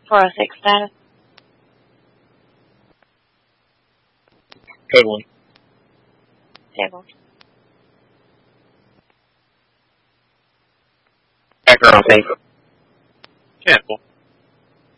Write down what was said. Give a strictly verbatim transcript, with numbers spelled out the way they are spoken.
four oh six status. Code one. Table. Background safe. Cancel.